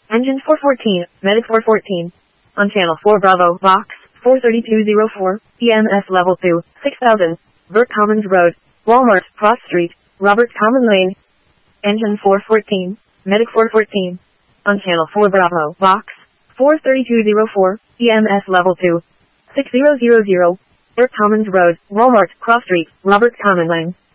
Engine 414, Medic 414. On Channel 4 Bravo, Box 43204, EMS Level 2, 6000, Burt Commons Road, Walmart, Cross Street, Robert Common Lane. Engine 414, Medic 414. On Channel 4 Bravo, Box 43204, EMS Level 2, 6000, Burt Commons Road, Walmart, Cross Street, Robert Common Lane.